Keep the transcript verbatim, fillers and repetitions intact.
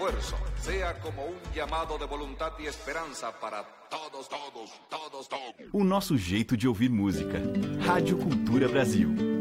esfuerzo sea como un llamado de voluntad y esperanza para todos, todos, todos, todos. O nosso jeito de ouvir música. Rádio Cultura Brasil.